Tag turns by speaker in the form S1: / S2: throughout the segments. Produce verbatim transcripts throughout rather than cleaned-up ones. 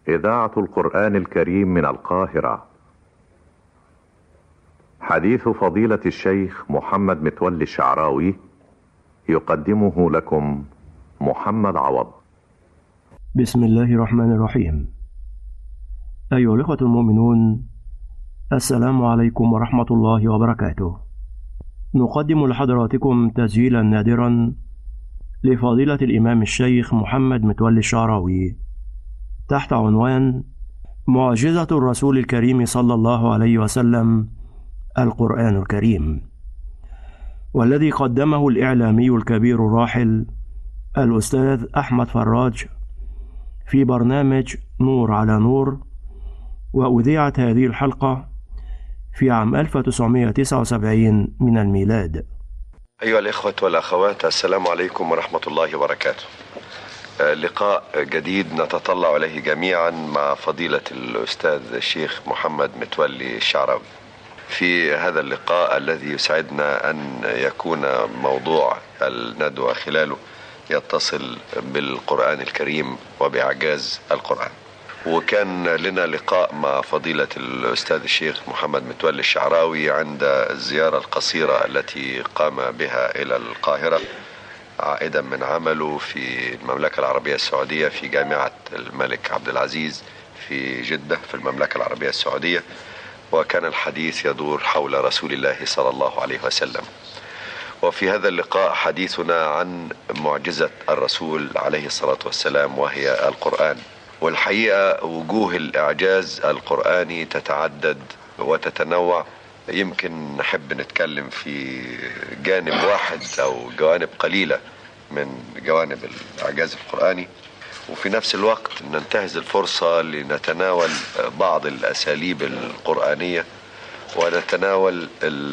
S1: إذاعة القرآن الكريم من القاهرة. حديث فضيلة الشيخ محمد متولي الشعراوي يقدمه لكم محمد عوض.
S2: بسم الله الرحمن الرحيم. أيها الأخوة المؤمنون، السلام عليكم ورحمة الله وبركاته. نقدم لحضراتكم تسجيلا نادرا لفضيلة الإمام الشيخ محمد متولي الشعراوي تحت عنوان معجزة الرسول الكريم صلى الله عليه وسلم القرآن الكريم، والذي قدمه الإعلامي الكبير الراحل الأستاذ أحمد فراج في برنامج نور على نور، وأذيعت هذه الحلقة في عام ألف وتسعمائة وتسعة وسبعين من الميلاد.
S3: أيها الإخوة والأخوات، السلام عليكم ورحمة الله وبركاته. لقاء جديد نتطلع إليه جميعا مع فضيلة الأستاذ الشيخ محمد متولي الشعراوي. في هذا اللقاء الذي يسعدنا أن يكون موضوع الندوة خلاله يتصل بالقرآن الكريم وبإعجاز القرآن. وكان لنا لقاء مع فضيلة الأستاذ الشيخ محمد متولي الشعراوي عند الزيارة القصيرة التي قام بها إلى القاهرة عائدا من عمله في المملكة العربية السعودية في جامعة الملك عبد العزيز في جدة في المملكة العربية السعودية، وكان الحديث يدور حول رسول الله صلى الله عليه وسلم. وفي هذا اللقاء حديثنا عن معجزة الرسول عليه الصلاة والسلام وهي القرآن. والحقيقة وجوه الإعجاز القرآني تتعدد وتتنوع. يمكن نحب نتكلم في جانب واحد أو جوانب قليلة من جوانب الإعجاز القرآني، وفي نفس الوقت ننتهز الفرصة لنتناول بعض الأساليب القرآنية ونتناول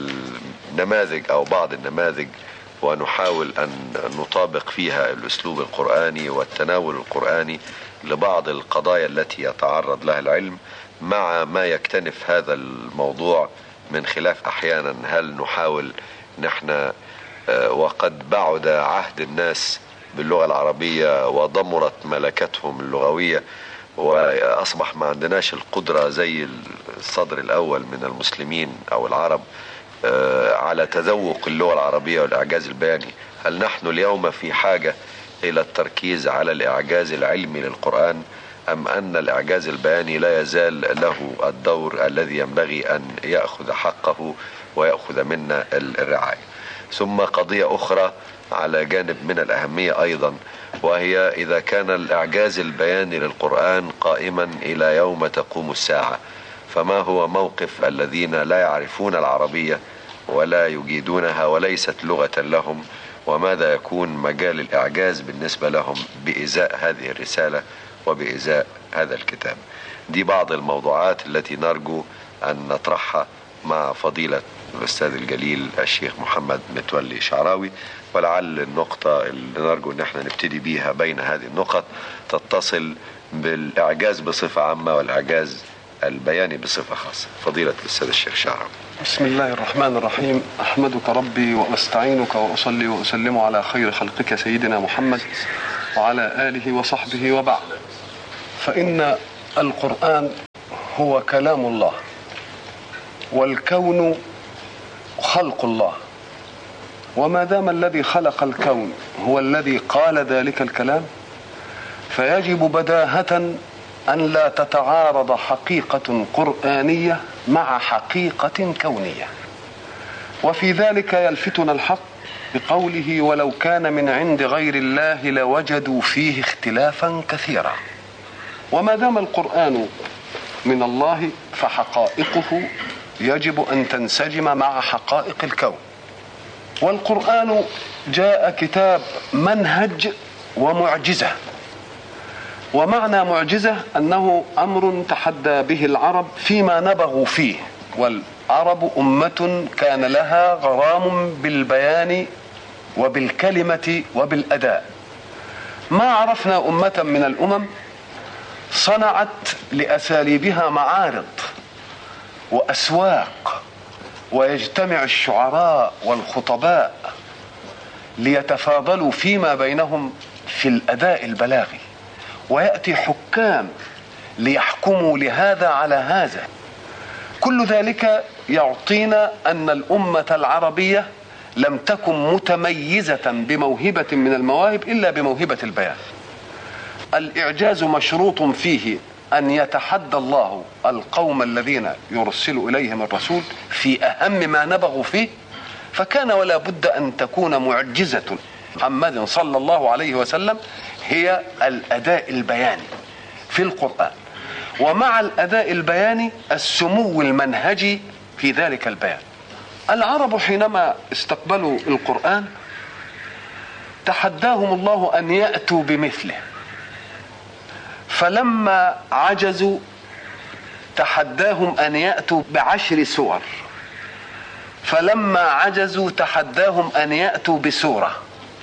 S3: النماذج أو بعض النماذج ونحاول أن نطابق فيها الأسلوب القرآني والتناول القرآني لبعض القضايا التي يتعرض لها العلم، مع ما يكتنف هذا الموضوع من خلاف أحيانا هل نحاول نحن وقد بعد عهد الناس باللغة العربية وضمرت ملكتهم اللغوية وأصبح ما عندناش القدرة زي الصدر الأول من المسلمين أو العرب على تذوق اللغة العربية والإعجاز البياني، هل نحن اليوم في حاجة إلى التركيز على الإعجاز العلمي للقرآن، أم أن الإعجاز البياني لا يزال له الدور الذي ينبغي أن يأخذ حقه ويأخذ منا الرعاية؟ ثم قضية أخرى على جانب من الأهمية أيضا، وهي إذا كان الإعجاز البياني للقرآن قائما إلى يوم تقوم الساعة، فما هو موقف الذين لا يعرفون العربية ولا يجيدونها وليست لغة لهم، وماذا يكون مجال الإعجاز بالنسبة لهم بإزاء هذه الرسالة وبإزاء هذا الكتاب؟ دي بعض الموضوعات التي نرجو أن نطرحها مع فضيلة الأستاذ الجليل الشيخ محمد متولي شعراوي، ولعل النقطة اللي نرجو أن احنا نبتدي بيها بين هذه النقط تتصل بالإعجاز بصفة عامة والإعجاز البياني بصفة خاصة. فضيلة الأستاذ الشيخ شعراوي.
S4: بسم الله الرحمن الرحيم. أحمدك ربي وأستعينك وأصلي وأسلم على خير خلقك سيدنا محمد وعلى آله وصحبه وبعد. فإن القرآن هو كلام الله، والكون خلق الله، وما دام الذي خلق الكون هو الذي قال ذلك الكلام، فيجب بداهة أن لا تتعارض حقيقة قرآنية مع حقيقة كونية. وفي ذلك يلفتنا الحق بقوله: ولو كان من عند غير الله لوجدوا فيه اختلافا كثيرا. وما دام القرآن من الله فحقائقه يجب أن تنسجم مع حقائق الكون. والقرآن جاء كتاب منهج ومعجزة. ومعنى معجزة أنه أمر تحدى به العرب فيما نبغوا فيه، والعرب أمة كان لها غرام بالبيان وبالكلمة وبالأداء. ما عرفنا أمة من الأمم صنعت لأساليبها معارض وأسواق، ويجتمع الشعراء والخطباء ليتفاضلوا فيما بينهم في الأداء البلاغي، ويأتي حكام ليحكموا لهذا على هذا. كل ذلك يعطينا أن الأمة العربية لم تكن متميزة بموهبة من المواهب إلا بموهبة البيان. الإعجاز مشروط فيه أن يتحدى الله القوم الذين يرسل إليهم الرسول في أهم ما نبغوا فيه، فكان ولا بد أن تكون معجزة محمد صلى الله عليه وسلم هي الأداء البياني في القرآن، ومع الأداء البياني السمو المنهجي في ذلك البيان. العرب حينما استقبلوا القرآن تحداهم الله أن يأتوا بمثله، فلما عجزوا تحداهم أن يأتوا بعشر سور، فلما عجزوا تحداهم أن يأتوا بسورة.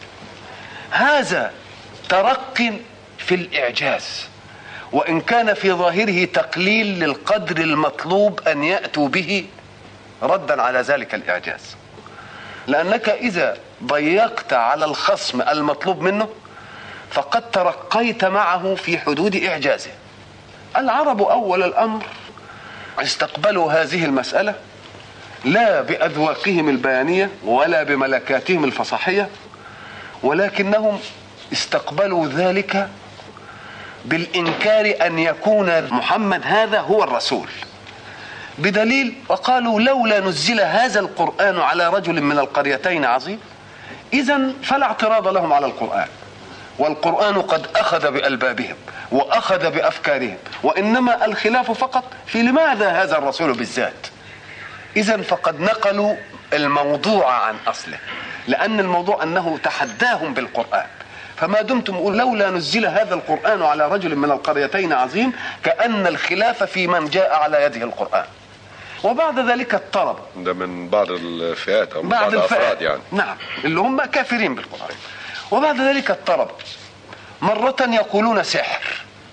S4: هذا ترق في الإعجاز، وإن كان في ظاهره تقليل للقدر المطلوب أن يأتوا به ردا على ذلك الإعجاز، لأنك إذا ضيقت على الخصم المطلوب منه فقد ترقيت معه في حدود إعجازه. العرب أول الأمر استقبلوا هذه المسألة لا بأذواقهم البيانية ولا بملكاتهم الفصاحية، ولكنهم استقبلوا ذلك بالإنكار أن يكون محمد هذا هو الرسول، بدليل وقالوا لولا نزل هذا القرآن على رجل من القريتين عظيم. إذن فلا اعتراض لهم على القرآن، والقرآن قد أخذ بألبابهم وأخذ بأفكارهم، وإنما الخلاف فقط في لماذا هذا الرسول بالذات. إذن فقد نقلوا الموضوع عن أصله، لأن الموضوع أنه تحداهم بالقرآن. فما دمتم يقول لولا نزل هذا القرآن على رجل من القريتين عظيم، كأن الخلاف في من جاء على يده القرآن. وبعد ذلك اضطرب،
S3: ده من بعض الفئات أو من
S4: بعض
S3: بعض الأفراد يعني،
S4: نعم، اللي هم كافرين بالقرآن. وبعد ذلك اضطرب، مرة يقولون سحر،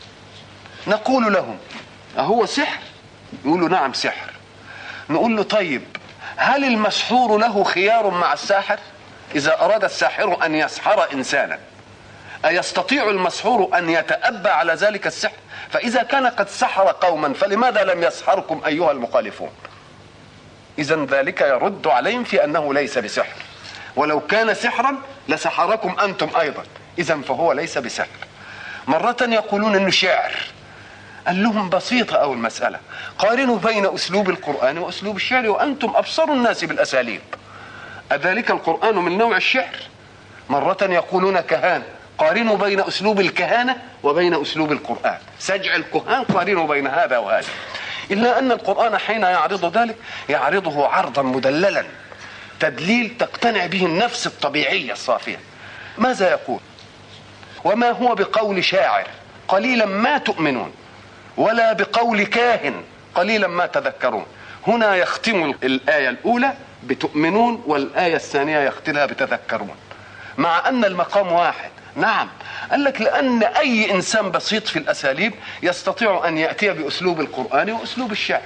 S4: نقول لهم أهو سحر؟ يقولوا نعم سحر. نقول له طيب هل المسحور له خيار مع الساحر؟ إذا أراد الساحر أن يسحر إنسانا أيستطيع المسحور أن يتأبى على ذلك السحر؟ فإذا كان قد سحر قوما فلماذا لم يسحركم أيها المخالفون؟ إذن ذلك يرد عليهم في أنه ليس بسحر، ولو كان سحرا لسحركم أنتم أيضا، إذن فهو ليس بسحر. مرة يقولون أنه شعر، قال لهم بسيطة أو المسألة، قارنوا بين أسلوب القرآن وأسلوب الشعر وأنتم أبصر الناس بالأساليب، أذلك القرآن من نوع الشعر؟ مرة يقولون كهان، قارنوا بين أسلوب الكهانة وبين أسلوب القرآن، سجع الكهان قارنوا بين هذا وهذا. إلا أن القرآن حين يعرض ذلك يعرضه عرضا مدللا، تدليل تقتنع به النفس الطبيعية الصافية. ماذا يقول؟ وما هو بقول شاعر قليلا ما تؤمنون، ولا بقول كاهن قليلا ما تذكرون. هنا يختم الآية الأولى بتؤمنون، والآية الثانية يختمها بتذكرون، مع أن المقام واحد. نعم، قال لك لأن أي إنسان بسيط في الأساليب يستطيع أن يأتي بأسلوب القرآن وأسلوب الشعر،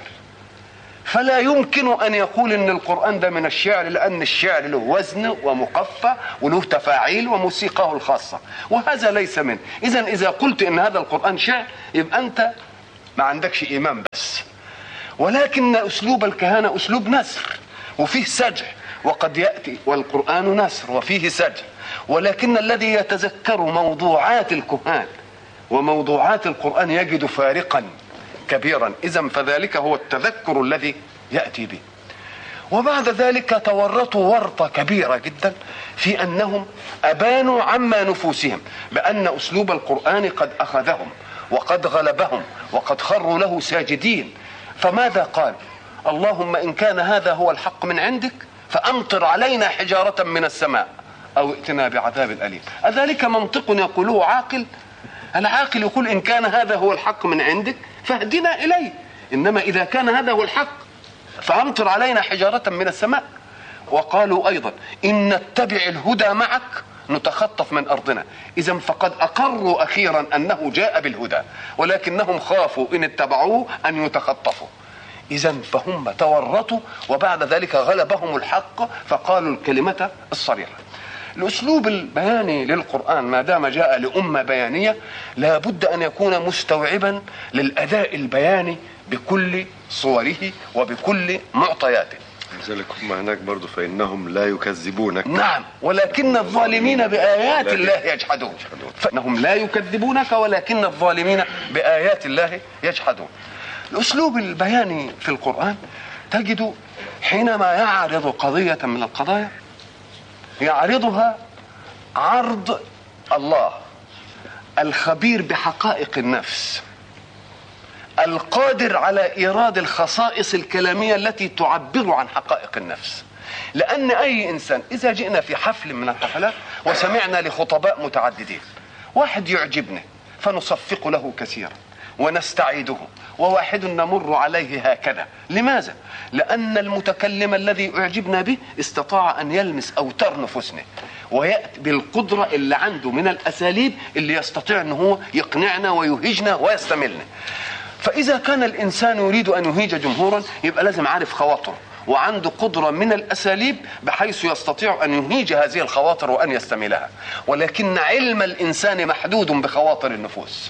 S4: فلا يمكن أن يقول إن القرآن ده من الشعر، لأن الشعر له وزن ومقفى وله تفاعيل وموسيقاه الخاصة، وهذا ليس منه. إذن إذا قلت إن هذا القرآن شعر يبقى أنت ما عندكش إيمان بس. ولكن أسلوب الكهانة أسلوب نثر وفيه سجع، وقد يأتي والقرآن نثر وفيه سجع، ولكن الذي يتذكر موضوعات الكهان وموضوعات القرآن يجد فارقا كبيرا. إذن فذلك هو التذكر الذي يأتي به. وبعد ذلك تورطوا ورطة كبيرة جدا في أنهم أبانوا عما نفوسهم بأن أسلوب القرآن قد أخذهم وقد غلبهم وقد خروا له ساجدين. فماذا قال؟ اللهم إن كان هذا هو الحق من عندك فأمطر علينا حجارة من السماء أو ائتنا بعذاب أليم. أذلك منطق يقوله عاقل؟ العاقل يقول إن كان هذا هو الحق من عندك فاهدنا إليه، إنما إذا كان هذا هو الحق فأمطر علينا حجارة من السماء. وقالوا أيضا إن نتبع الهدى معك نتخطف من أرضنا. إذن فقد أقروا أخيرا أنه جاء بالهدى، ولكنهم خافوا إن اتبعوه أن يتخطفوا. إذن فهم تورطوا، وبعد ذلك غلبهم الحق فقالوا الكلمة الصريحة. الأسلوب البياني للقرآن ما دام جاء لأمة بيانية لا بد أن يكون مستوعبا للأداء البياني بكل صوره وبكل معطياته.
S3: لذلك هم هناك برضو فإنهم لا يكذبونك.
S4: نعم، ولكن الظالمين بآيات الله يجحدون. فإنهم لا يكذبونك ولكن الظالمين بآيات الله يجحدون. الأسلوب البياني في القرآن تجد حينما يعرض قضية من القضايا يعرضها عرض الله الخبير بحقائق النفس القادر على إيراد الخصائص الكلامية التي تعبر عن حقائق النفس. لأن أي إنسان إذا جئنا في حفل من الحفلات وسمعنا لخطباء متعددين، واحد يعجبنا فنصفق له كثيرا ونستعيده، وواحد نمر عليه هكذا. لماذا؟ لأن المتكلم الذي أعجبنا به استطاع أن يلمس أوتار نفوسنا ويأتي بالقدرة اللي عنده من الأساليب اللي يستطيع أنه هو يقنعنا ويهجنا ويستملنا. فإذا كان الإنسان يريد أن يهيج جمهورا يبقى لازم عارف خواطره وعنده قدرة من الأساليب بحيث يستطيع أن يهيج هذه الخواطر وأن يستملها. ولكن علم الإنسان محدود بخواطر النفوس،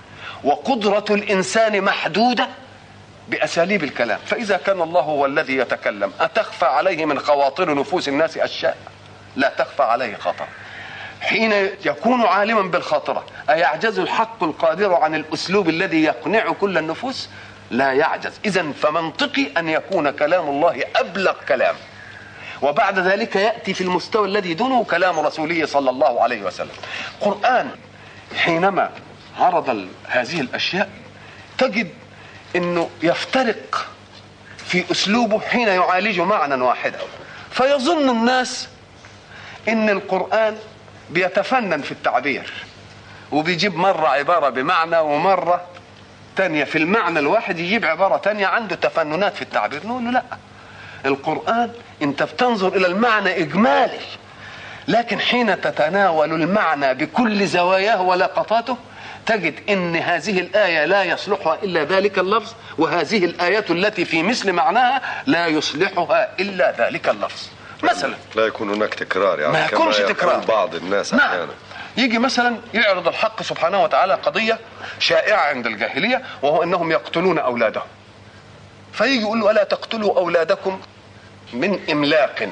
S4: وقدرة الإنسان محدودة بأساليب الكلام. فإذا كان الله هو الذي يتكلم أتخفى عليه من خواطر نفوس الناس أشياء؟ لا تخفى عليه خاطر. حين يكون عالما بالخاطرة أيعجز الحق القادر عن الأسلوب الذي يقنع كل النفوس؟ لا يعجز. إذن فمنطقي أن يكون كلام الله أبلغ كلام، وبعد ذلك يأتي في المستوى الذي دونه كلام رسوله صلى الله عليه وسلم. قرآن حينما عرض هذه الأشياء تجد أنه يفترق في أسلوبه حين يعالج معنى واحدا، فيظن الناس أن القرآن بيتفنن في التعبير وبيجيب مرة عبارة بمعنى ومرة تانية في المعنى الواحد يجيب عبارة تانية، عنده تفننات في التعبير. نقول له لا، القرآن انت بتنظر إلى المعنى إجمالي، لكن حين تتناول المعنى بكل زواياه ولقطاته تجد ان هذه الآية لا يصلحها إلا ذلك اللفظ، وهذه الآيات التي في مثل معناها لا يصلحها إلا ذلك اللفظ. مثلا
S3: لا يكون هناك تكرار، يعني
S4: ما يكونش تكرار.
S3: بعض الناس
S4: نعم.
S3: أحيانا
S4: يجي مثلا يعرض الحق سبحانه وتعالى قضية شائعة عند الجاهلية، وهو أنهم يقتلون أولادهم، فيجي يقول له ألا تقتلوا أولادكم من إملاق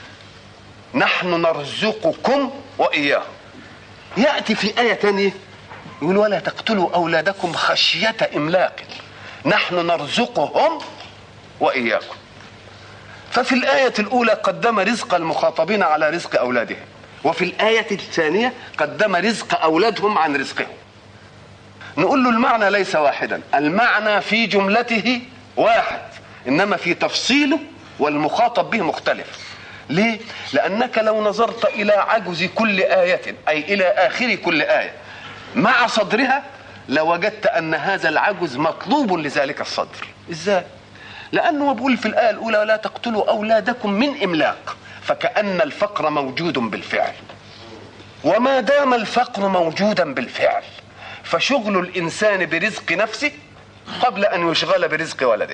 S4: نحن نرزقكم وإياهم. يأتي في آية تانية يقول ولا تقتلوا أولادكم خشية إملاق نحن نرزقهم وإياكم. ففي الآية الأولى قدم رزق المخاطبين على رزق أولادهم، وفي الآية الثانية قدم رزق أولادهم عن رزقهم. نقول له المعنى ليس واحدا، المعنى في جملته واحد، إنما في تفصيله والمخاطب به مختلف. ليه؟ لأنك لو نظرت إلى عجز كل آية أي إلى آخر كل آية مع صدرها لوجدت أن هذا العجز مطلوب لذلك الصدر. إزاي؟ لأنه بقول في الآية الأولى ولا تقتلوا أولادكم من إملاق، فكأن الفقر موجود بالفعل، وما دام الفقر موجودا بالفعل فشغل الإنسان برزق نفسه قبل أن يشغل برزق ولده.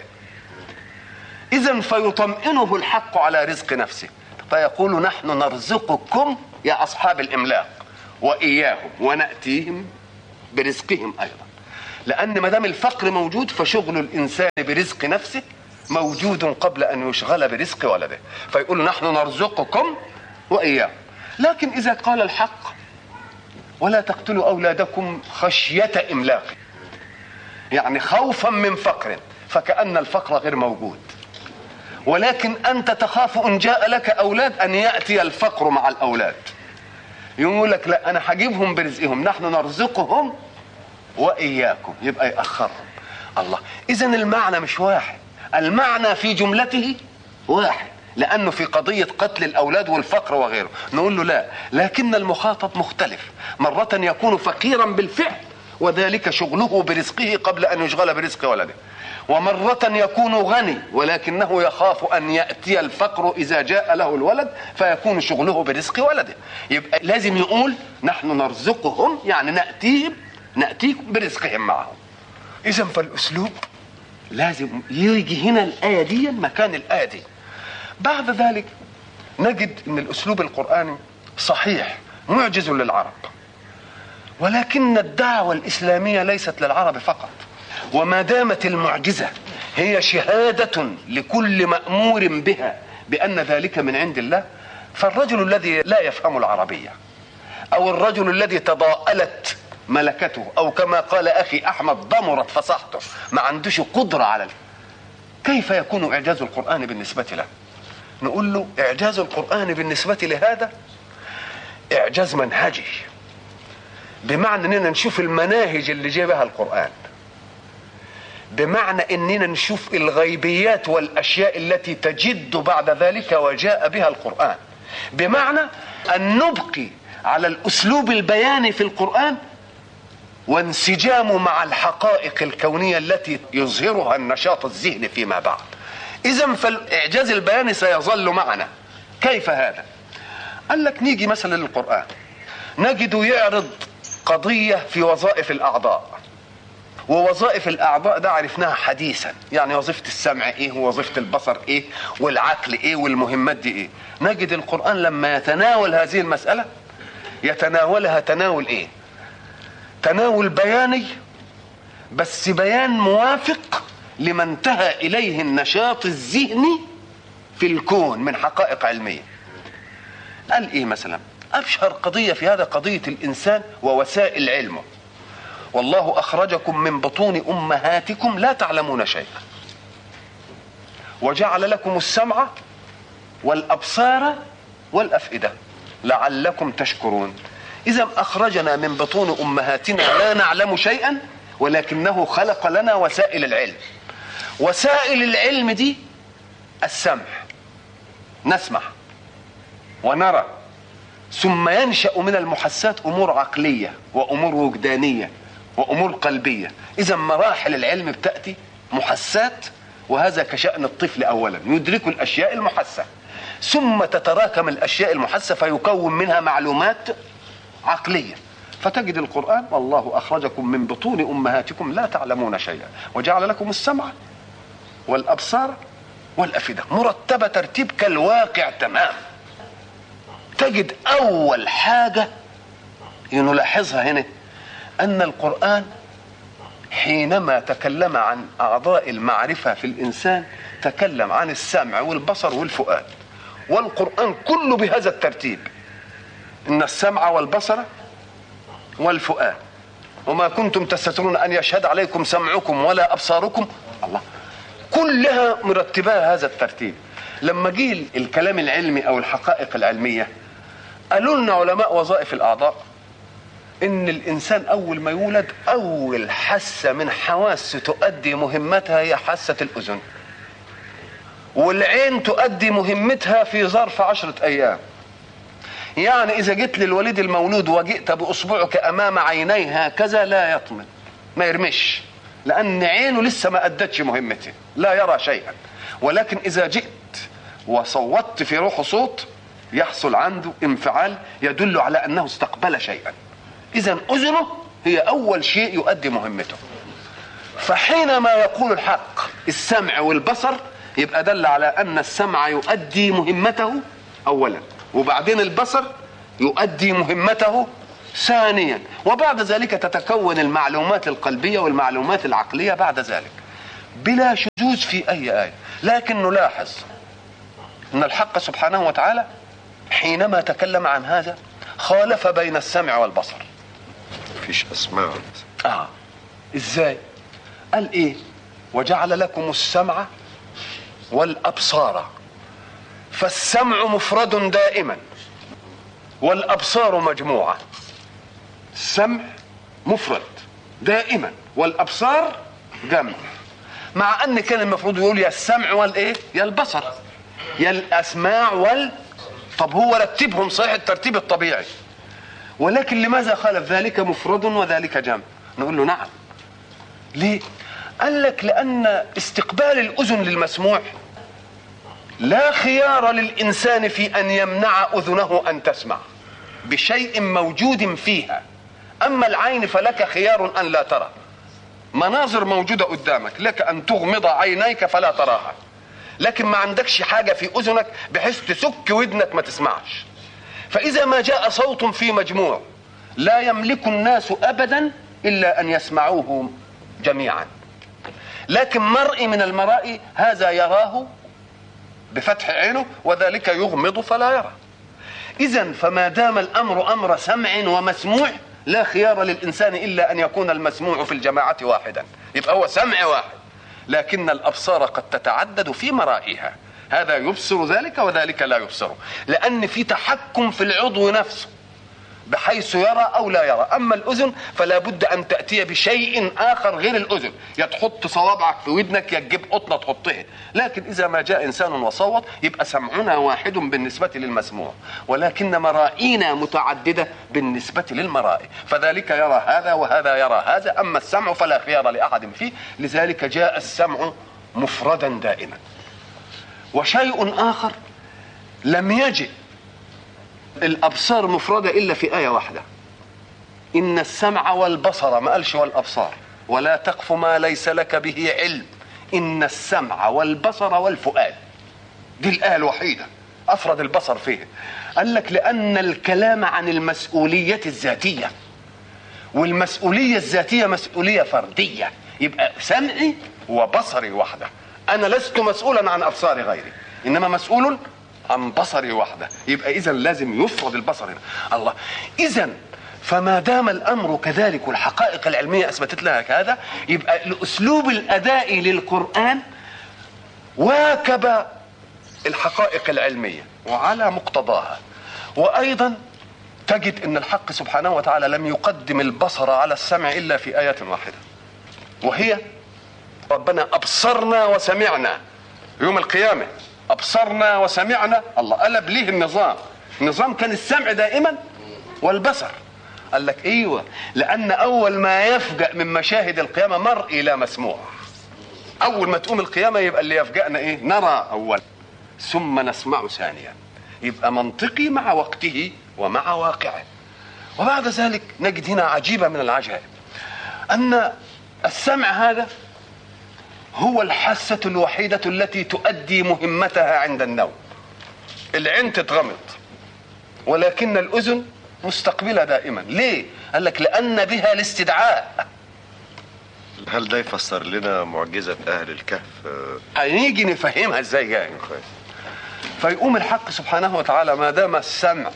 S4: إذن فيطمئنه الحق على رزق نفسه فيقول نحن نرزقكم يا أصحاب الإملاق وإياهم ونأتيهم برزقهم أيضا، لأن ما دام الفقر موجود فشغل الإنسان برزق نفسه موجود قبل أن يشغل برزق ولده، فيقول نحن نرزقكم وإياهم. لكن إذا قال الحق ولا تقتلوا أولادكم خشية إملاق يعني خوفا من فقر، فكأن الفقر غير موجود، ولكن أنت تخاف إن جاء لك أولاد أن يأتي الفقر مع الأولاد. يقول لك لا أنا هجيبهم برزقهم نحن نرزقهم وإياكم، يبقى يأخرهم. الله، إذن المعنى مش واحد، المعنى في جملته واحد، لأنه في قضية قتل الأولاد والفقر وغيره. نقول له لا، لكن المخاطب مختلف، مرة يكون فقيرا بالفعل وذلك شغله برزقه قبل أن يشغل برزق ولده، ومرة يكون غني ولكنه يخاف أن يأتي الفقر إذا جاء له الولد فيكون شغله برزق ولده. يبقى لازم يقول نحن نرزقهم يعني نأتيهم نأتيكم برزقهم معهم. إذن فالأسلوب لازم يجي هنا الآية دي مكان الآية دي. بعد ذلك نجد أن الأسلوب القرآني صحيح معجز للعرب، ولكن الدعوة الإسلامية ليست للعرب فقط. وما دامت المعجزة هي شهادة لكل مأمور بها بأن ذلك من عند الله، فالرجل الذي لا يفهم العربية، أو الرجل الذي تضاءلت ملكته، أو كما قال أخي أحمد ضمرت فصاحته، ما عندوش قدرة على ال... كيف يكون إعجاز القرآن بالنسبة له؟ نقول له إعجاز القرآن بالنسبة لهذا إعجاز منهجي، بمعنى أننا نشوف المناهج اللي جابها القرآن، بمعنى أننا نشوف الغيبيات والأشياء التي تجد بعد ذلك وجاء بها القرآن، بمعنى أن نبقي على الأسلوب البياني في القرآن وانسجامه مع الحقائق الكونية التي يظهرها النشاط الذهني فيما بعد. إذن فالإعجاز البياني سيظل معنا. كيف هذا؟ قال لك نيجي مثلا للقرآن نجده يعرض قضية في وظائف الأعضاء، ووظائف الأعضاء ده عرفناها حديثا، يعني وظيفة السمع إيه ووظيفة البصر إيه والعقل إيه والمهمات دي إيه. نجد القرآن لما يتناول هذه المسألة يتناولها تناول إيه؟ تناول بياني، بس بيان موافق لما انتهى إليه النشاط الذهني في الكون من حقائق علمية. قال إيه مثلا؟ أبشر قضية في هذا قضية الإنسان ووسائل علمه. والله أخرجكم من بطون أمهاتكم لا تعلمون شيئا وجعل لكم السمع والأبصار والأفئدة لعلكم تشكرون. إذا أخرجنا من بطون أمهاتنا لا نعلم شيئا، ولكنه خلق لنا وسائل العلم. وسائل العلم دي السمع، نسمع ونرى، ثم ينشأ من المحسات أمور عقلية وأمور وجدانية وأمور قلبية. إذا مراحل العلم بتأتي محسات، وهذا كشأن الطفل أولا يدرك الأشياء المحسة، ثم تتراكم الأشياء المحسة فيكون منها معلومات عقلية. فتجد القرآن والله أخرجكم من بطون أمهاتكم لا تعلمون شيئا وجعل لكم السمع والأبصار والأفئدة، مرتبة ترتيب كالواقع تمام. تجد أول حاجة نلاحظها هنا أن القرآن حينما تكلم عن أعضاء المعرفة في الإنسان تكلم عن السمع والبصر والفؤاد، والقرآن كله بهذا الترتيب، إن السمع والبصر والفؤاد وما كنتم تستترون أن يشهد عليكم سمعكم ولا أبصاركم، الله كلها مرتبها هذا الترتيب. لما جه الكلام العلمي أو الحقائق العلمية قالوا لنا علماء وظائف الأعضاء إن الإنسان أول ما يولد أول حاسة من حواسه تؤدي مهمتها هي حاسة الأذن، والعين تؤدي مهمتها في ظرف عشرة أيام. يعني إذا جئت للوليد المولود وجئت بأصبعك أمام عينيه هكذا لا يطمن، ما يرمش، لأن عينه لسه ما أدتش مهمته، لا يرى شيئا. ولكن إذا جئت وصوتت في روحه صوت يحصل عنده انفعال يدل على أنه استقبل شيئا. إذن أذنه هي أول شيء يؤدي مهمته. فحينما يقول الحق السمع والبصر يبقى دل على أن السمع يؤدي مهمته أولا، وبعدين البصر يؤدي مهمته ثانيا، وبعد ذلك تتكون المعلومات القلبية والمعلومات العقلية بعد ذلك بلا شذوذ في أي آية. لكن نلاحظ أن الحق سبحانه وتعالى حينما تكلم عن هذا خالف بين السمع والبصر.
S3: فيش أسماع.
S4: آه إزاي؟ قال إيه؟ وجعل لكم السمع والأبصار، فالسمع مفرد دائما والأبصار مجموعة. السمع مفرد دائما والأبصار جمع، مع أن كان المفروض يقول يا السمع والإيه؟ يا البصر، يا الأسماع وال طب هو رتبهم صحيح الترتيب الطبيعي، ولكن لماذا خالف ذلك مفرد وذلك جمع؟ نقول له نعم. ليه؟ قال لك لأن استقبال الأذن للمسموع لا خيار للإنسان في أن يمنع أذنه أن تسمع بشيء موجود فيها. أما العين فلك خيار أن لا ترى، مناظر موجودة قدامك لك أن تغمض عينيك فلا تراها، لكن ما عندكش حاجة في أذنك بحيث تسك ودنك ما تسمعش. فإذا ما جاء صوت في مجموع لا يملك الناس أبدا إلا أن يسمعوه جميعا، لكن مرئي من المرائي هذا يراه بفتح عينه وذلك يغمض فلا يرى. إذن فما دام الأمر أمر سمع ومسموع لا خيار للإنسان إلا أن يكون المسموع في الجماعة واحدا، يبقى هو سمع واحد، لكن الأبصار قد تتعدد في مرائها، هذا يبصر ذلك وذلك لا يبصره، لأن في تحكم في العضو نفسه بحيث يرى أو لا يرى. أما الأذن فلا بد أن تأتي بشيء آخر غير الأذن، يا تحط صوابعك في ودنك يا تجيب قطنة تحطها، لكن إذا ما جاء إنسان وصوت يبقى سمعنا واحد بالنسبة للمسموع، ولكن مرائينا متعددة بالنسبة للمرائي، فذلك يرى هذا وهذا يرى هذا. أما السمع فلا خيار لأحد فيه، لذلك جاء السمع مفردا دائما. وشيء آخر لم يجئ الأبصار مفردة إلا في آية واحدة، إن السمع والبصر، ما قالش والأبصار، ولا تقف ما ليس لك به علم، إن السمع والبصر والفؤاد، دي الآية الوحيدة أفرد البصر فيها. قال لك لأن الكلام عن المسؤولية الذاتية، والمسؤولية الذاتية مسؤولية فردية، يبقى سمعي وبصري وحده، أنا لست مسؤولا عن أبصار غيري إنما مسؤول عن بصري وحده، يبقى إذن لازم يفرض البصر هنا. الله، إذن فما دام الأمر كذلك والحقائق العلمية أثبتت لها هذا، يبقى الأسلوب الأدائي للقرآن واكب الحقائق العلمية وعلى مقتضاها. وأيضا تجد أن الحق سبحانه وتعالى لم يقدم البصر على السمع إلا في آية واحدة، وهي ربنا أبصرنا وسمعنا يوم القيامة، أبصرنا وسمعنا. الله قلب ليه النظام، النظام كان السمع دائما والبصر. قال لك ايوه، لان اول ما يفجأ من مشاهد القيامة مرئي لا مسموع. اول ما تقوم القيامة يبقى اللي يفجأنا ايه؟ نرى اول ثم نسمع ثانيا، يبقى منطقي مع وقته ومع واقعه. وبعد ذلك نجد هنا عجيبة من العجائب، ان السمع هذا هو الحاسة الوحيدة التي تؤدي مهمتها عند النوم. العين تتغمض ولكن الأذن مستقبلة دائما. ليه؟ قال لك لأن بها الاستدعاء.
S3: هل ده يفسر لنا معجزة أهل الكهف؟
S4: هنيجي نفهمها ازاي جاي. فيقوم الحق سبحانه وتعالى ما دام السمع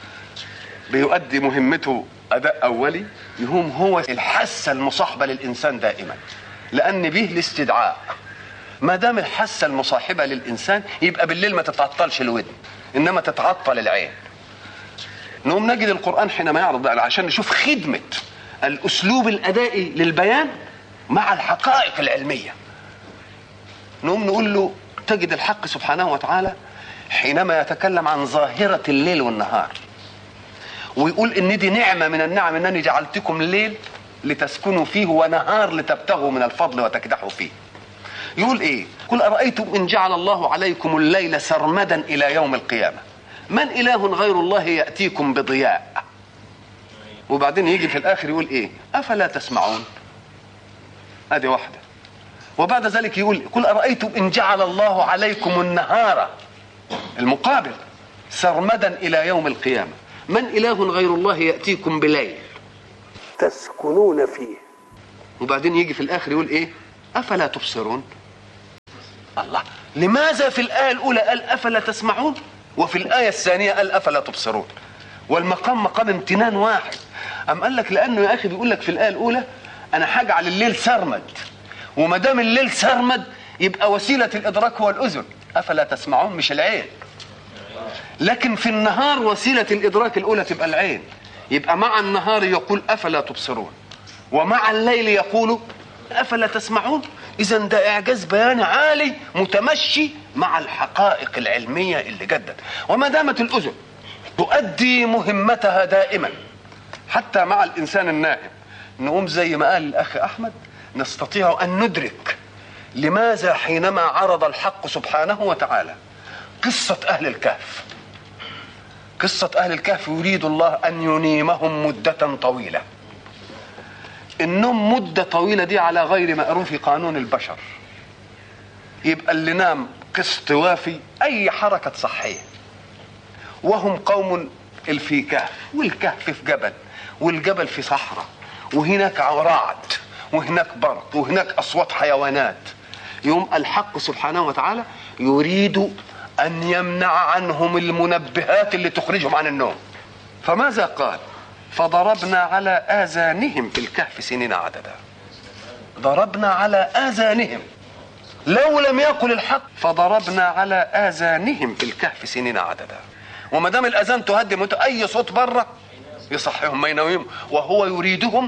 S4: بيؤدي مهمته أداء أولي، يقوم هو الحاسة المصاحبة للإنسان دائما، لأن به الاستدعاء. ما دام الحاسة المصاحبة للإنسان يبقى بالليل ما تتعطلش الودن إنما تتعطل العين. نقوم نجد القرآن حينما يعرض عشان نشوف خدمة الأسلوب الأدائي للبيان مع الحقائق العلمية، نقوم نقول له تجد الحق سبحانه وتعالى حينما يتكلم عن ظاهرة الليل والنهار ويقول إن دي نعمة من النعم إنني جعلتكم الليل لتسكنوا فيه ونهار لتبتغوا من الفضل وتكدحوا فيه. يقول ايه؟ قل أرأيتم إن جعل الله عليكم الليل سرمدا إلى يوم القيامة من إله غير الله يأتيكم بضياء. وبعدين يجي في الآخر يقول ايه؟ أفلا تسمعون. هذه واحدة. وبعد ذلك يقول قل أرأيتم إن جعل الله عليكم النهار، المقابل، سرمدا إلى يوم القيامة من إله غير الله يأتيكم بليل تسكنون فيه. وبعدين يجي في الآخر يقول ايه؟ أفلا تبصرون. الله، لماذا في الآية الأولى قال أفلا تسمعون وفي الآية الثانية قال أفلا تبصرون؟ والمقام مقام امتنان واحد. أم قال لك لأنه يا أخي بيقول لك في الآية الأولى أنا هجعل الليل سرمد، وما دام الليل سرمد يبقى وسيلة الإدراك هو الأذن، أفلا تسمعون مش العين. لكن في النهار وسيلة الإدراك الأولى تبقى العين، يبقى مع النهار يقول أفلا تبصرون ومع الليل يقول أفلا تسمعون. إذن ده إعجاز بياني عالي متمشي مع الحقائق العلمية اللي جدت. وما دامت الأذن تؤدي مهمتها دائما حتى مع الإنسان النائم، نقوم زي ما قال الأخ أحمد نستطيع أن ندرك لماذا حينما عرض الحق سبحانه وتعالى قصة أهل الكهف، قصة أهل الكهف يريد الله أن ينيمهم مدة طويلة. النوم مدة طويلة دي على غير مأروف قانون البشر، يبقى اللي نام قسط وافي أي حركة صحية، وهم قوم اللي في كهف، والكهف في جبل، والجبل في صحراء، وهناك رعد وهناك برق وهناك أصوات حيوانات. يوم الحق سبحانه وتعالى يريد أن يمنع عنهم المنبهات اللي تخرجهم عن النوم. فماذا قال؟ فضربنا على آذانهم في الكهف سنين عددا. ضربنا على آذانهم، لو لم يقل الحق فضربنا على آذانهم في الكهف سنين عددا. وما دام الأذان تهدم أي صوت بره يصحيهم ما ينومهم، وهو يريدهم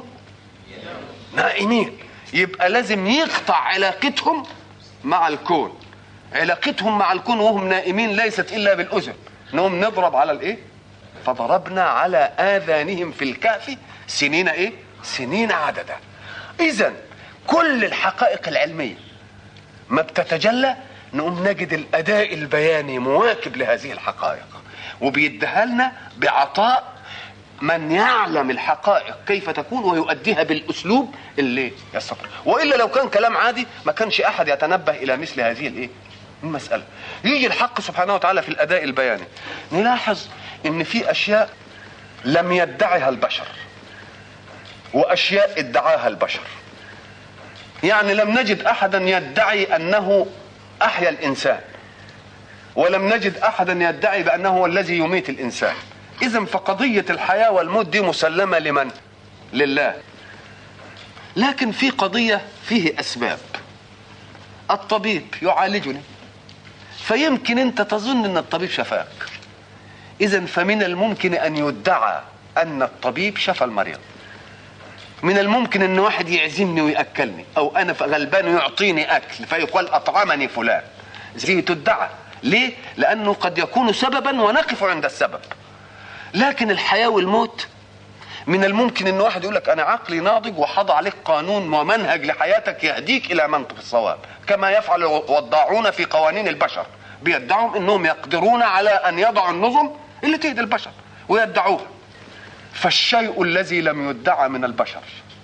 S4: نائمين. يبقى لازم يقطع علاقتهم مع الكون. علاقتهم مع الكون وهم نائمين ليست إلا بالأذن. نقوم نضرب على الإيه؟ فضربنا على آذانهم في الكهف سنين إيه؟ سنين عددا. إذن كل الحقائق العلمية ما بتتجلى نقوم نجد الأداء البياني مواكب لهذه الحقائق، وبيديها لنا بعطاء من يعلم الحقائق كيف تكون ويؤديها بالأسلوب اللي يستطيع. وإلا لو كان كلام عادي ما كانش أحد يتنبه إلى مثل هذه الإيه؟ المسألة. يجي الحق سبحانه وتعالى في الأداء البياني نلاحظ إن في أشياء لم يدعها البشر وأشياء ادعاها البشر. يعني لم نجد أحدا يدعي أنه أحيا الإنسان، ولم نجد أحدا يدعي بأنه هو الذي يميت الإنسان. إذن فقضية الحياة والموت دي مسلمة لمن؟ لله. لكن في قضية فيه أسباب. الطبيب يعالجني فيمكن أنت تظن أن الطبيب شفاك، إذن فمن الممكن أن يدعى أن الطبيب شفى المريض. من الممكن أن واحد يعزمني ويأكلني، أو أنا غلبان يعطيني أكل فيقال أطعمني فلان. زي تدعى. ليه؟ لأنه قد يكون سببا ونقف عند السبب. لكن الحياة والموت من الممكن أن واحد يقول لك أنا عقلي ناضج وحض عليك قانون ومنهج لحياتك يهديك إلى منطق الصواب، كما يفعل الوضاعون في قوانين البشر. بيدعوا أنهم يقدرون على أن يضعوا النظم اللي تهدي البشر ويدعوها. فالشيء الذي لم يدعى من البشر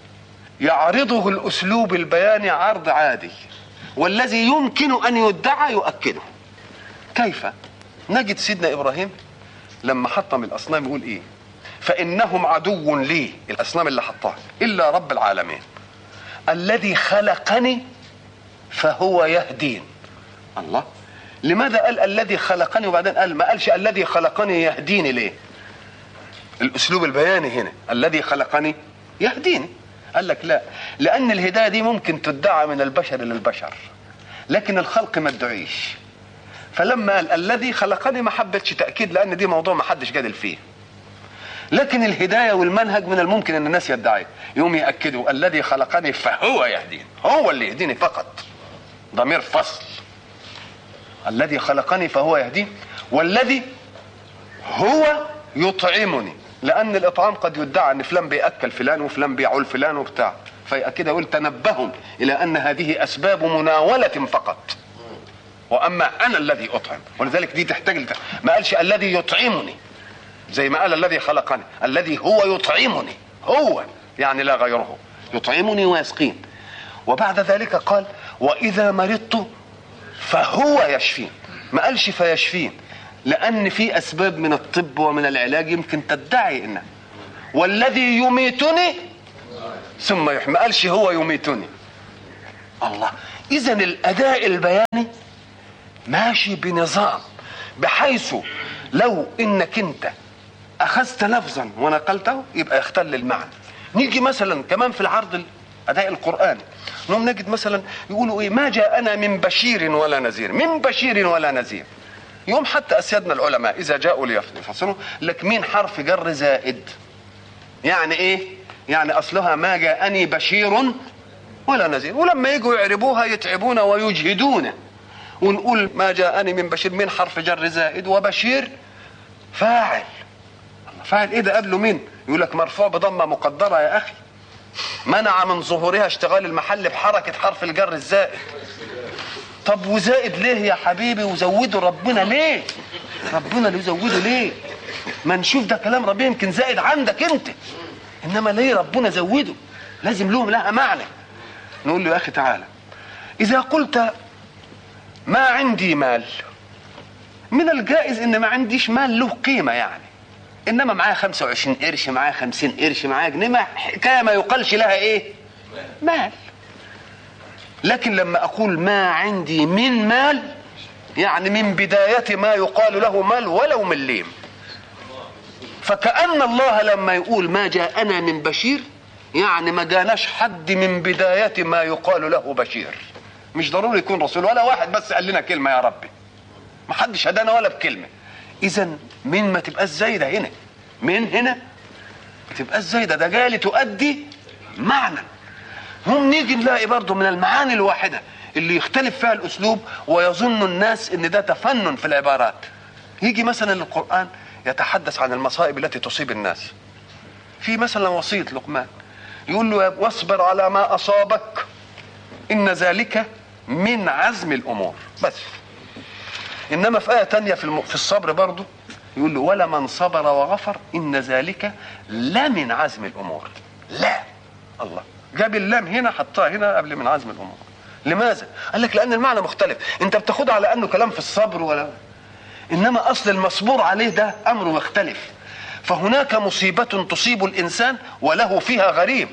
S4: يعرضه الأسلوب البياني عرض عادي، والذي يمكن أن يدعى يؤكده. كيف؟ نجد سيدنا إبراهيم لما حطم الأصنام يقول إيه؟ فإنهم عدو لي، الأصنام اللي حطها، إلا رب العالمين الذي خلقني فهو يهدين. الله، لماذا قال الذي خلقني وبعدين قال ما قالش الذي خلقني يهديني؟ ليه؟ الأسلوب البياني هنا الذي خلقني يهديني. قال لك لا، لأن الهداية دي ممكن تدعى من البشر للبشر، لكن الخلق ما ادعيش. فلما قال الذي خلقني ما حبتش تأكيد، لأن دي موضوع ما حدش جادل فيه. لكن الهداية والمنهج من الممكن أن الناس يدعي، يوم يأكدوا الذي خلقني فهو يهدين، هو اللي يهديني فقط، ضمير فصل. الذي خلقني فهو يهدين، والذي هو يطعمني، لأن الإطعام قد يدعى أن فلان بيأكل فلان وفلان بيعول فلان وبتاع، فيأكد يقول تنبهوا إلى أن هذه أسباب مناولة فقط، وأما أنا الذي أطعم. ولذلك دي تحتاج، ما قالش الذي يطعمني زي ما قال الذي خلقني، الذي هو يطعمني، هو يعني لا غيره، يطعمني ويسقين. وبعد ذلك قال وإذا مرضت فهو يشفين، ما قالش فيشفين، لأن في أسباب من الطب ومن العلاج يمكن تدعي إنه والذي يميتني ثم يحيي، ما قالش هو يميتني. الله، إذن الأداء البياني ماشي بنظام، بحيث لو إنك أنت أخذت لفظا ونقلته يبقى يختل المعنى. نيجي مثلا كمان في العرض الأداء القرآني نقوم نجد مثلا يقولوا إيه؟ ما جاءنا من بشير ولا نذير، من بشير ولا نذير. يوم حتى أسيادنا العلماء إذا جاءوا ليفصلوا لك مين حرف جر زائد، يعني إيه؟ يعني أصلها ما جاءني بشير ولا نذير، ولما يجوا يعربوها يتعبون ويجهدون، ونقول ما جاءني من بشير من حرف جر زائد، وبشير فاعل. فاعل إيه ده؟ قبله مين؟ يقول لك مرفوع بضمة مقدرة يا أخي، منع من ظهورها اشتغال المحل بحركة حرف الجر الزائد. طب وزائد ليه يا حبيبي؟ وزوده ربنا ليه؟ ربنا اللي يزوده ليه؟ ما نشوف ده كلام ربنا، يمكن زائد عندك انت، انما ليه ربنا زوده؟ لازم لهم لها معنى. نقول له يا اخي تعالى، اذا قلت ما عندي مال، من الجائز ان ما عنديش مال له قيمة، يعني انما معايا خمسة وعشرين قرش، معايا خمسين قرش، معايا جنيه، ما حكايه ما يقالش لها ايه؟ مال. لكن لما اقول ما عندي من مال، يعني من بداية ما يقال له مال ولو مليم. فكأن الله لما يقول ما جاءنا من بشير، يعني ما جاناش حد من بداية ما يقال له بشير. مش ضروري يكون رسول، ولا واحد بس قال لنا كلمة يا ربي، ما حدش هدانا ولا بكلمة. إذن من ما تبقاش زايدة هنا، من هنا ما تبقاش زايدة، ده جاي لتؤدي معنى. هم نيجي نلاقي برضو من المعاني الواحدة اللي يختلف فيها الأسلوب ويظن الناس إن ده تفنن في العبارات. يجي مثلا القرآن يتحدث عن المصائب التي تصيب الناس. في مثلا وصية لقمان يقول له واصبر على ما أصابك إن ذلك من عزم الأمور بس. إنما في آية تانية في, الم... في الصبر برضو يقول له ولمن صبر وغفر إن ذلك لمن عزم الأمور. لا، الله جاب اللام هنا حطها هنا قبل من عزم الأمور. لماذا؟ قال لك لأن المعنى مختلف. أنت بتاخدها على أنه كلام في الصبر، ولا إنما أصل المصبور عليه ده أمر مختلف. فهناك مصيبة تصيب الإنسان وله فيها غريم،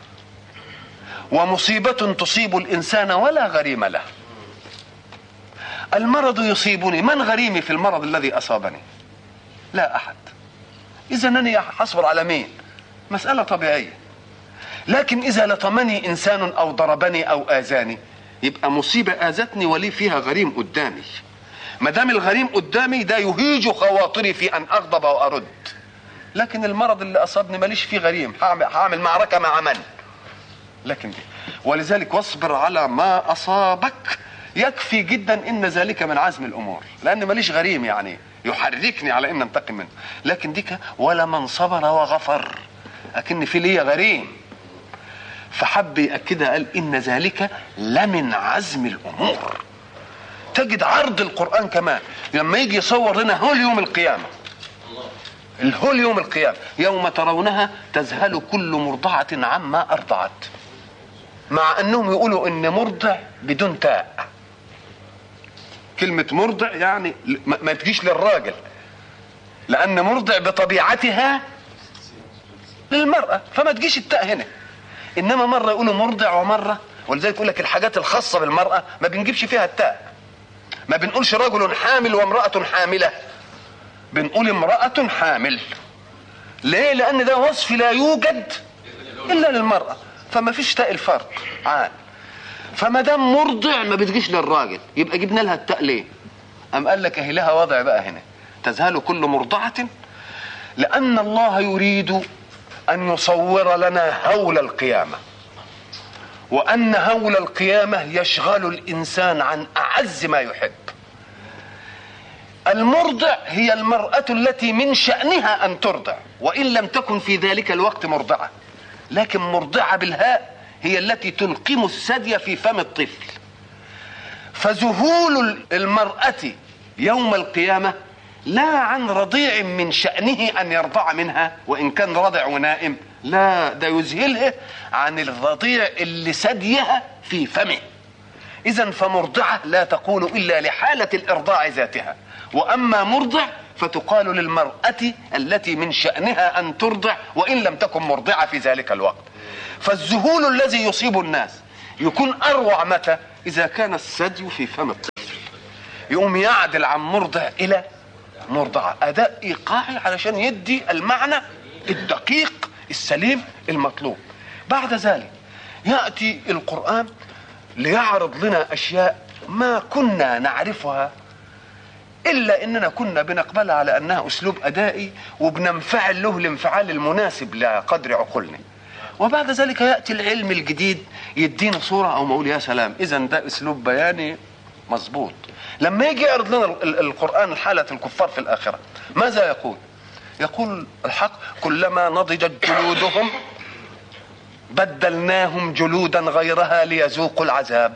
S4: ومصيبة تصيب الإنسان ولا غريم له. المرض يصيبني، من غريمي في المرض الذي أصابني؟ لا أحد. إذا أنني حصبر على مين؟ مسألة طبيعية. لكن إذا لطمني إنسان أو ضربني أو آذاني، يبقى مصيبة آذتني ولي فيها غريم قدامي. ما دام الغريم قدامي ده يهيج خواطري في أن أغضب وأرد. لكن المرض اللي أصابني ماليش فيه غريم، هعمل معركة مع من؟ لكن دي. ولذلك واصبر على ما أصابك يكفي جدا إن ذلك من عزم الأمور، لأن ماليش غريم يعني يحركني على إن انتقم منه. لكن ديك ولا من صبر وغفر، أكن في لي غريم. فحب يأكدها قال إن ذلك لمن عزم الأمور. تجد عرض القرآن كمان لما يجي يصور لنا هول يوم القيامة، الهول يوم القيامة يوم ترونها تذهل كل مرضعة عما أرضعت، مع أنهم يقولوا إن مرضع بدون تاء. كلمة مرضع يعني ما تجيش للراجل، لأن مرضع بطبيعتها للمرأة، فما تجيش التاء هنا. إنما مرة يقولوا مرضع ومرة، ولذلك يقول لك الحاجات الخاصة بالمرأة ما بنجيبش فيها التاء. ما بنقولش رجل حامل وامرأة حاملة، بنقول امرأة حامل. ليه؟ لأن ده وصف لا يوجد إلا للمرأة، فما فيش تاء الفرق عاد. فما دام مرضع ما بتجيش للراجل، يبقى جبنا لها التاء ليه؟ أم قال لك أهي لها وضع بقى هنا تذهل كل مرضعة، لأن الله يريد أن يصور لنا هول القيامة، وأن هول القيامة يشغل الإنسان عن أعز ما يحب. المرضع هي المرأة التي من شأنها أن ترضع، وإن لم تكن في ذلك الوقت مرضعة، لكن مرضعة بالهاء هي التي تلقم الثدي في فم الطفل. فذهول المرأة يوم القيامة لا عن رضيع من شأنه أن يرضع منها وإن كان رضع ونائم، لا، ده يذهلها عن الرضيع اللي ثديها في فمه. إذن فمرضعة لا تقول إلا لحالة الإرضاع ذاتها، وأما مرضع فتقال للمرأة التي من شأنها أن ترضع وإن لم تكن مرضعة في ذلك الوقت. فالذهول الذي يصيب الناس يكون أروع متى؟ إذا كان الثدي في فم الطفل، يقوم يعدل عن مرضع إلى مرضعة، أداء إيقاعي علشان يدي المعنى الدقيق السليم المطلوب. بعد ذلك يأتي القرآن ليعرض لنا أشياء ما كنا نعرفها إلا إننا كنا بنقبلها على أنها أسلوب أدائي وبننفعل له الانفعال المناسب لقدر عقولنا. وبعد ذلك يأتي العلم الجديد يدينا صورة أو مقول يا سلام، إذن ده أسلوب بياني مظبوط. لما يجي يعرض لنا القرآن حالة الكفار في الآخرة ماذا يقول؟ يقول الحق كلما نضجت جلودهم بدلناهم جلودا غيرها ليذوقوا العذاب.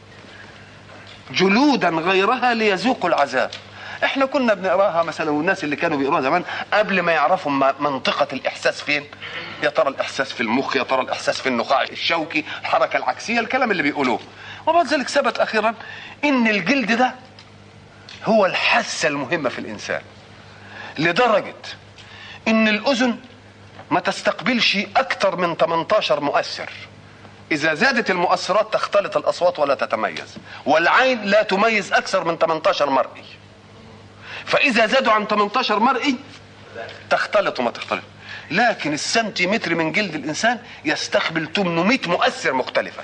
S4: جلودا غيرها ليذوقوا العذاب. احنا كنا بنقراها مثلا، والناس اللي كانوا بيقروها زمان قبل ما يعرفوا منطقة الإحساس فين، يا ترى الإحساس في المخ، يا ترى الإحساس في النخاع الشوكي، الحركة العكسية، الكلام اللي بيقولوه. وبعد ذلك ثبت أخيرا إن الجلد ده هو الحاسة المهمة في الإنسان، لدرجة ان الاذن ما تستقبلش اكتر من ثمانية عشر مؤثر. اذا زادت المؤثرات تختلط الاصوات ولا تتميز، والعين لا تميز اكثر من ثمانية عشر مرئي. فاذا زادوا عن ثمانية عشر مرئي تختلط وما تختلط. لكن السنتيمتر من جلد الانسان يستقبل ثمانمائة مؤثر مختلفة،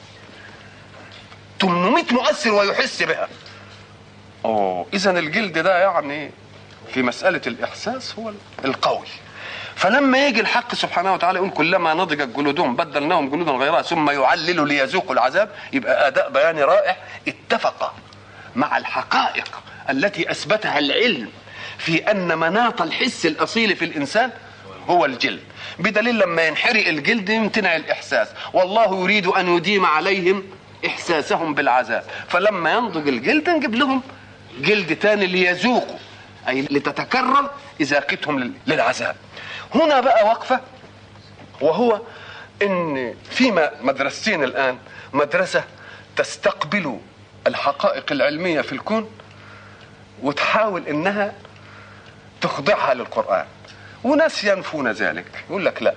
S4: ثمانمائة مؤثر ويحس بها. اوه اذا الجلد ده يعني في مسألة الاحساس هو القوي. فلما يجي الحق سبحانه وتعالى يقول كلما نضجت جلودهم بدلناهم جلودا غيرها ثم يعللوا ليذوقوا العذاب، يبقى اداء بياني رائع اتفق مع الحقائق التي اثبتها العلم في ان مناط الحس الاصيل في الانسان هو الجلد. بدليل لما ينحرق الجلد يمتنع الاحساس، والله يريد ان يديم عليهم احساسهم بالعذاب، فلما ينضج الجلد نجيب لهم جلد تاني ليذوقوا، اي لتتكرر اذاقتهم للعذاب. هنا بقى وقفة، وهو ان في مدرستين الان، مدرسة تستقبل الحقائق العلمية في الكون وتحاول انها تخضعها للقرآن، وناس ينفون ذلك، يقول لك لا.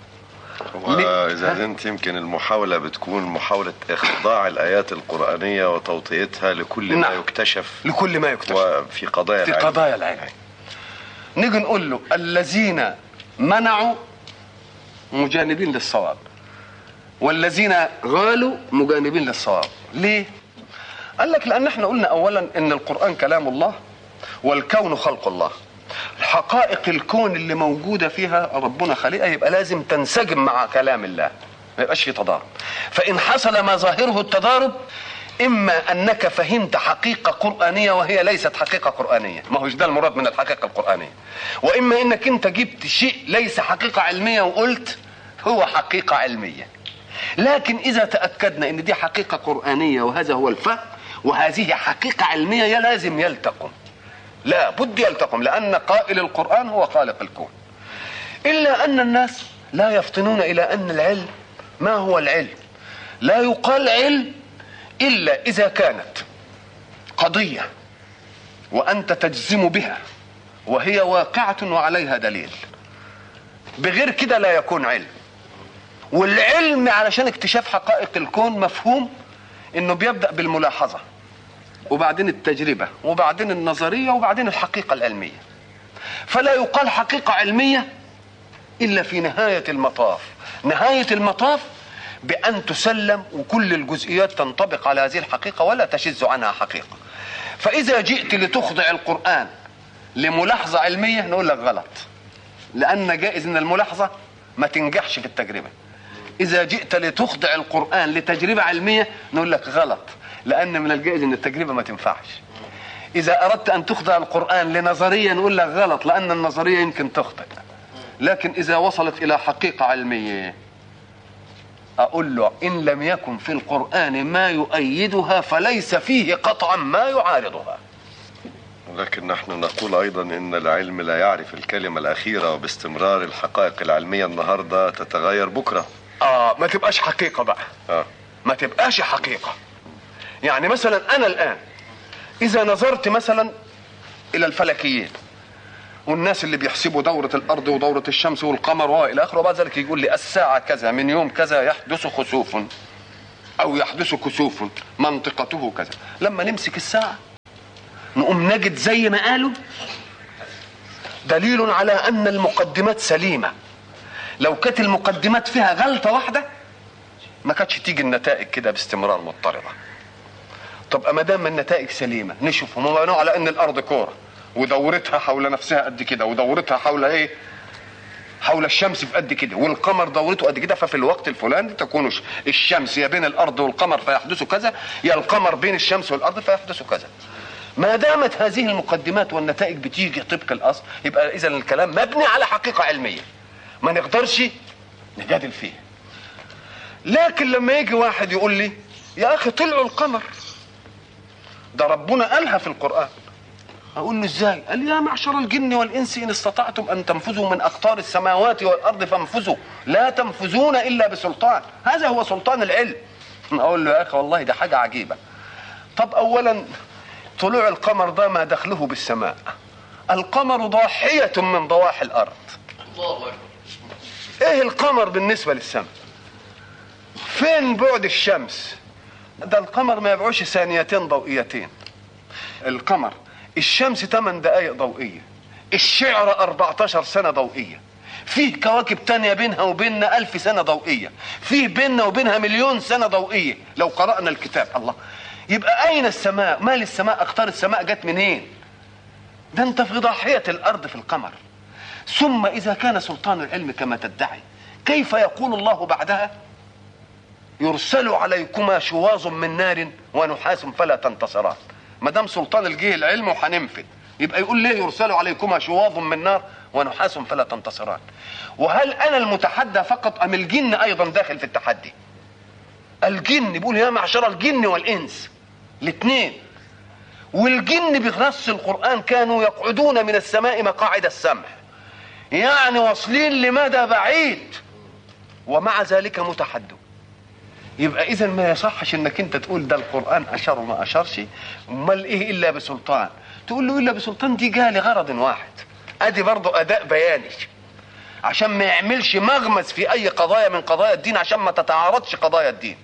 S3: وإذا زنت يمكن المحاولة بتكون محاولة إخضاع الآيات القرآنية وتوطيتها لكل ما يكتشف
S4: لكل ما يكتشف
S3: وفي قضايا
S4: في قضايا العلم. نيجي نقول له الذين منعوا مجانبين للصواب، والذين غالوا مجانبين للصواب. ليه؟ قال لك لأن احنا قلنا أولا إن القرآن كلام الله والكون خلق الله. حقائق الكون اللي موجودة فيها ربنا خلقها يبقى لازم تنسجم مع كلام الله، ما يبقاش في تضارب. فإن حصل ما ظاهره التضارب، إما أنك فهمت حقيقة قرآنية وهي ليست حقيقة قرآنية، ما هوش ده المراد من الحقيقة القرآنية، وإما أنك أنت جبت شيء ليس حقيقة علمية وقلت هو حقيقة علمية. لكن إذا تأكدنا أن دي حقيقة قرآنية وهذا هو الفهم وهذه حقيقة علمية، لازم يلتقم، لا بد يلتقم، لأن قائل القرآن هو خالق الكون. إلا أن الناس لا يفطنون إلى أن العلم ما هو العلم. لا يقال علم إلا إذا كانت قضية وأنت تجزم بها وهي واقعة وعليها دليل، بغير كده لا يكون علم. والعلم علشان اكتشاف حقائق الكون مفهوم إنه بيبدأ بالملاحظة وبعدين التجربة وبعدين النظرية وبعدين الحقيقة العلمية. فلا يقال حقيقة علمية إلا في نهاية المطاف. نهاية المطاف بأن تسلم وكل الجزئيات تنطبق على هذه الحقيقة ولا تشذ عنها حقيقة. فإذا جئت لتخضع القرآن لملاحظة علمية نقول لك غلط، لأن جائز أن الملاحظة ما تنجحش في التجربة. إذا جئت لتخضع القرآن لتجربة علمية نقول لك غلط، لأن من الجائز أن التجربة ما تنفعش. إذا أردت أن تخضع القرآن لنظرية نقول لك غلط، لأن النظرية يمكن تخطئ. لكن إذا وصلت إلى حقيقة علمية أقول له إن لم يكن في القرآن ما يؤيدها فليس فيه قطعا ما يعارضها.
S3: لكن نحن نقول أيضا إن العلم لا يعرف الكلمة الأخيرة، وباستمرار الحقائق العلمية النهاردة تتغير بكرة.
S4: آه ما تبقاش حقيقة بقى.
S3: آه.
S4: ما تبقاش حقيقة. يعني مثلا أنا الآن إذا نظرت مثلا إلى الفلكيين والناس اللي بيحسبوا دورة الأرض ودورة الشمس والقمر وإلى آخره، وبعد ذلك يقول لي الساعة كذا من يوم كذا يحدث خسوف أو يحدث كسوف منطقته كذا. لما نمسك الساعة نقوم نجد زي ما قالوا دليل على أن المقدمات سليمة. لو كانت المقدمات فيها غلطة واحدة ما كانتش تيجي النتائج كده باستمرار مضطربة. طب ما دام النتائج سليمة نشوف هم بنوا على أن الأرض كورة ودورتها حول نفسها قد كده، ودورتها حول ايه؟ حول الشمس في قد كده، والقمر دورته قد كده، ففي الوقت الفلاني تكون الشمس يا بين الارض والقمر فيحدث كذا، يا القمر بين الشمس والارض فيحدث كذا. ما دامت هذه المقدمات والنتائج بتيجي طبق الاصل، يبقى اذا الكلام مبني على حقيقة علمية ما نقدرش نجادل فيه. لكن لما يجي واحد يقول لي يا اخي طلعوا القمر ده ربنا قالها في القرآن، أقول له إزاي؟ قال يا معشر الجن والإنس إن استطعتم أن تنفذوا من أقطار السماوات والأرض فانفذوا لا تنفذون إلا بسلطان. هذا هو سلطان العلم. أقول له يا أخي والله ده حاجة عجيبة. طب أولا طلوع القمر ده ما دخله بالسماء، القمر ضاحية من ضواحي الأرض، ايه القمر بالنسبة للسماء؟ فين بعد الشمس؟ ده القمر ما يبعوش ثانيتين ضوئيتين. القمر الشمس ثمان دقائق ضوئية، الشعر أربعتاشر سنة ضوئية، فيه كواكب تانية بينها وبيننا ألف سنة ضوئية، فيه بيننا وبينها مليون سنة ضوئية لو قرأنا الكتاب. الله، يبقى أين السماء؟ مال السماء؟ أقطار السماء جت منين؟ ده أنت في ضاحية الأرض في القمر. ثم إذا كان سلطان العلم كما تدعي، كيف يقول الله بعدها يرسل عليكما شواظ من نار ونحاس فلا تنتصران؟ ما دام سلطان الجيه العلم وهننفذ، يبقى يقول ليه يرسل عليكما شواظ من نار ونحاس فلا تنتصران؟ وهل انا المتحدى فقط ام الجن ايضا داخل في التحدي؟ الجن بيقول يا معشر الجن والانس، الاثنين. والجن بنص القرآن كانوا يقعدون من السماء مقاعد السمع، يعني واصلين لمدى بعيد، ومع ذلك متحدون. يبقى اذا ما يصحش انك انت تقول ده القرآن اشار وما اشارش، امال ايه الا بسلطان؟ تقول له الا بسلطان دي جاء لغرض واحد، ادي برضو اداء بياني عشان ما يعملش مغمز في اي قضايا من قضايا الدين، عشان ما تتعارضش قضايا الدين.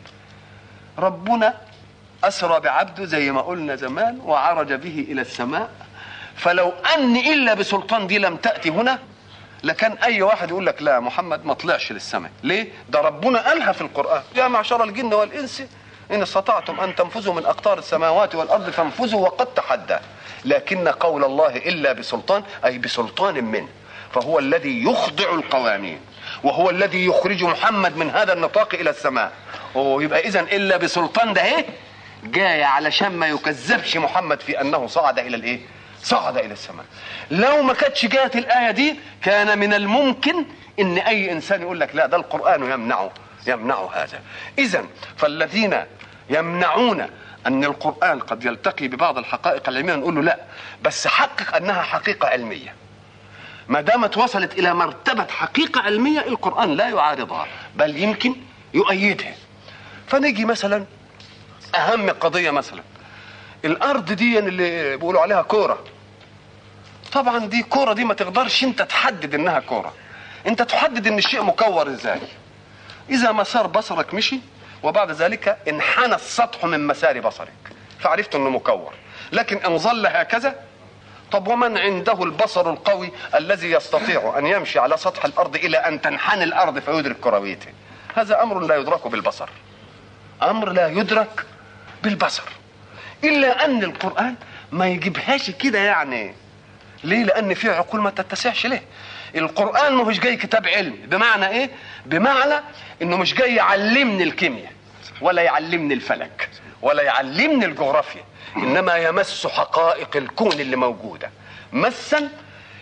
S4: ربنا اسرى بعبده زي ما قلنا زمان وعرج به الى السماء، فلو ان الا بسلطان دي لم تأتي هنا لكان اي واحد يقول لك لا محمد ما طلعش للسماء. ليه؟ ده ربنا قالها في القرآن يا معشر الجن والانس ان استطعتم ان تنفذوا من اقطار السماوات والارض فانفذوا وقد تحدى. لكن قول الله الا بسلطان اي بسلطان منه، فهو الذي يخضع القوانين وهو الذي يخرج محمد من هذا النطاق الى السماء. ويبقى اذا الا بسلطان ده ايه؟ جاي علشان ما يكذبش محمد في انه صعد الى الايه؟ صعد الى السماء. لو ما كانتش جاءت الايه دي كان من الممكن ان اي انسان يقول لك لا ده القرآن يمنعه يمنعه هذا. اذا فالذين يمنعون ان القرآن قد يلتقي ببعض الحقائق العلميه نقول له لا، بس حقق انها حقيقه علميه. ما دامت وصلت الى مرتبه حقيقه علميه القرآن لا يعارضها بل يمكن يؤيدها. فنيجي مثلا اهم قضيه، مثلا الارض دي اللي بيقولوا عليها كوره، طبعا دي كوره دي ما تقدرش انت تحدد انها كوره، انت تحدد ان الشيء مكور ازاي. اذا مسار بصرك مشي وبعد ذلك انحنى السطح من مسار بصرك فعرفت انه مكور، لكن ان ظل هكذا، طب ومن عنده البصر القوي الذي يستطيع ان يمشي على سطح الارض الى ان تنحني الارض فيدرك كرويته؟ هذا امر لا يدرك بالبصر، امر لا يدرك بالبصر. الا ان القرآن ما يجيبهاش كده يعني. ليه؟ لان فيه عقول ما تتسعش له. القرآن ما هوش جاي كتاب علم. بمعنى ايه؟ بمعنى انه مش جاي يعلمني الكيمياء ولا يعلمني الفلك ولا يعلمني الجغرافيا، انما يمس حقائق الكون اللي موجودة مسا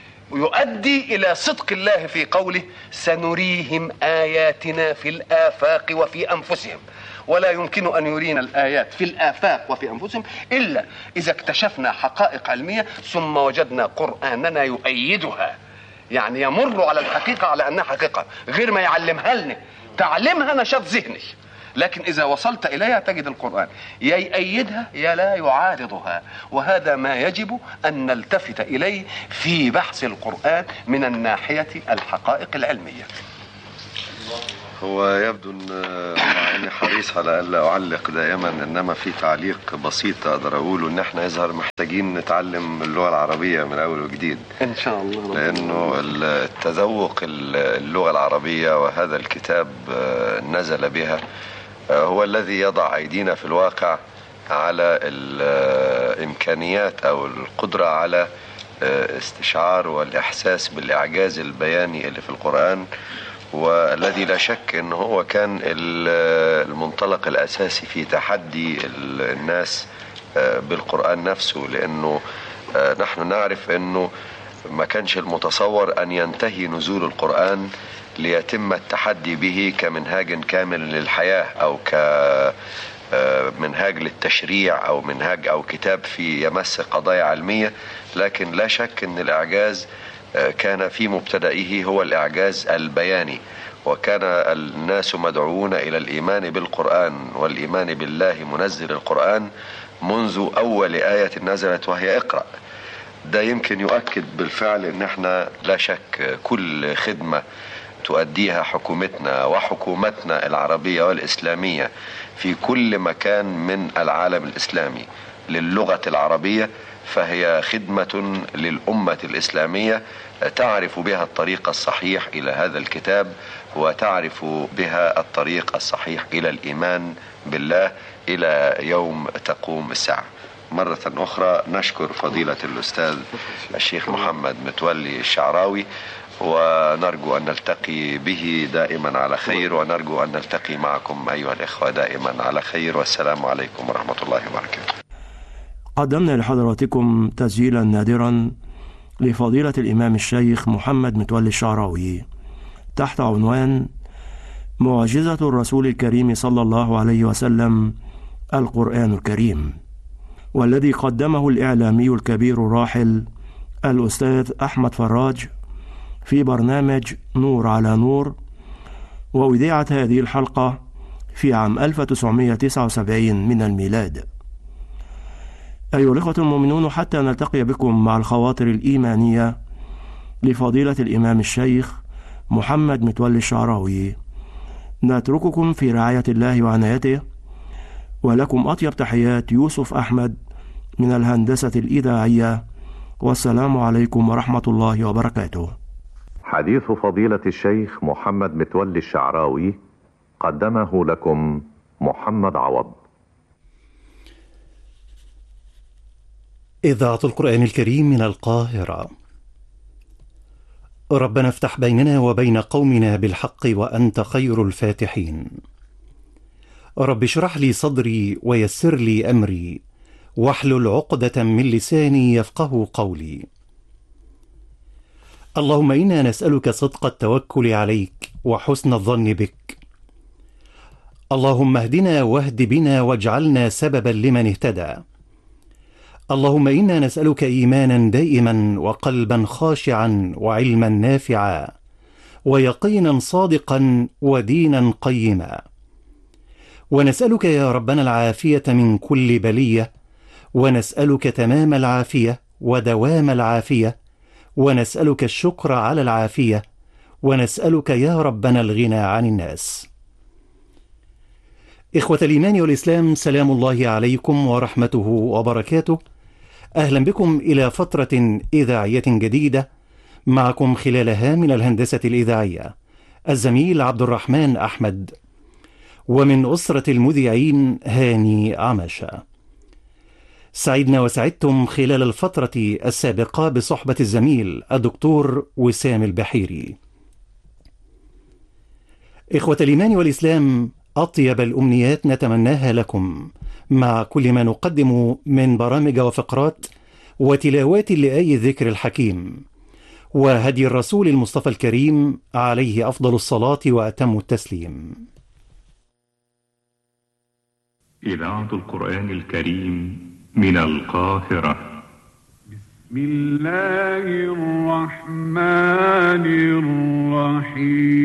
S4: يؤدي الى صدق الله في قوله سنريهم آياتنا في الآفاق وفي أنفسهم. ولا يمكن أن يرينا الآيات في الآفاق وفي أنفسهم إلا إذا اكتشفنا حقائق علمية ثم وجدنا قرآننا يؤيدها، يعني يمر على الحقيقة على أنها حقيقة، غير ما يعلمها لنا تعلمها نشاط ذهني. لكن إذا وصلت إليها تجد القرآن يا يؤيدها يا لا يعارضها، وهذا ما يجب أن نلتفت إليه في بحث القرآن من الناحية الحقائق العلمية.
S3: هو يبدو ان مع اني حريص على الا اعلق دائما، انما في تعليق بسيط اقدر اقوله ان احنا يظهر محتاجين نتعلم اللغه العربيه من اول وجديد
S4: ان شاء الله،
S3: لانه التذوق اللغه العربيه وهذا الكتاب نزل بها هو الذي يضع ايدينا في الواقع على الامكانيات او القدره على استشعار والاحساس بالاعجاز البياني اللي في القرآن، والذي لا شك انه هو كان المنطلق الاساسي في تحدي الناس بالقرآن نفسه. لانه نحن نعرف انه ما كانش المتصور ان ينتهي نزول القرآن ليتم التحدي به كمنهاج كامل للحياة او كمنهاج للتشريع او منهاج او كتاب في يمس قضايا علمية. لكن لا شك ان الاعجاز كان في مبتدئه هو الإعجاز البياني، وكان الناس مدعوون إلى الإيمان بالقرآن والإيمان بالله منزل القرآن منذ أول آية نزلت وهي اقرأ. ده يمكن يؤكد بالفعل ان احنا لا شك كل خدمة تؤديها حكومتنا وحكومتنا العربية والإسلامية في كل مكان من العالم الإسلامي للغة العربية فهي خدمة للأمة الإسلامية تعرف بها الطريق الصحيح إلى هذا الكتاب وتعرف بها الطريق الصحيح إلى الإيمان بالله إلى يوم تقوم الساعة. مرة أخرى نشكر فضيلة الأستاذ الشيخ محمد متولي الشعراوي، ونرجو أن نلتقي به دائما على خير، ونرجو أن نلتقي معكم أيها الإخوة دائما على خير، والسلام عليكم ورحمة الله وبركاته.
S2: قدمنا لحضراتكم تسجيلا نادرا لفضيلة الإمام الشيخ محمد متولي الشعراوي تحت عنوان معجزة الرسول الكريم صلى الله عليه وسلم القرآن الكريم، والذي قدمه الإعلامي الكبير الراحل الأستاذ أحمد فراج في برنامج نور على نور، وأذيعت هذه الحلقة في عام ألف وتسعمائة وتسعة وسبعين من الميلاد. أيها الإخوة المؤمنون، حتى نلتقي بكم مع الخواطر الإيمانية لفضيلة الإمام الشيخ محمد متولي الشعراوي، نترككم في رعاية الله وعنايته، ولكم أطيب تحيات يوسف أحمد من الهندسة الإذاعية، والسلام عليكم ورحمة الله وبركاته.
S1: حديث فضيلة الشيخ محمد متولي الشعراوي قدمه لكم محمد عوض.
S5: إذاعة القرآن الكريم من القاهرة. ربنا افتح بيننا وبين قومنا بالحق وأنت خير الفاتحين. رب اشرح لي صدري ويسر لي أمري واحلل عقدة من لساني يفقه قولي. اللهم إنا نسألك صدق التوكل عليك وحسن الظن بك. اللهم اهدنا واهد بنا واجعلنا سببا لمن اهتدى. اللهم إنا نسألك إيمانا دائما وقلبا خاشعا وعلما نافعا ويقينا صادقا ودينا قيما. ونسألك يا ربنا العافية من كل بلية، ونسألك تمام العافية ودوام العافية، ونسألك الشكر على العافية، ونسألك يا ربنا الغنى عن الناس. إخوة الإيمان والإسلام، سلام الله عليكم ورحمته وبركاته. أهلا بكم إلى فترة إذاعية جديدة، معكم خلالها من الهندسة الإذاعية الزميل عبد الرحمن أحمد، ومن أسرة المذيعين هاني عماشة. سعدنا وسعدتم خلال الفترة السابقة بصحبة الزميل الدكتور وسام البحيري. إخوة الإيمان والإسلام، أطيب الأمنيات نتمناها لكم مع كل ما نقدم من برامج وفقرات وتلاوات لآي الذكر الحكيم وهدي الرسول المصطفى الكريم عليه أفضل الصلاة وأتم التسليم.
S6: إذاعة القرآن الكريم من القاهرة.
S7: بسم الله الرحمن الرحيم.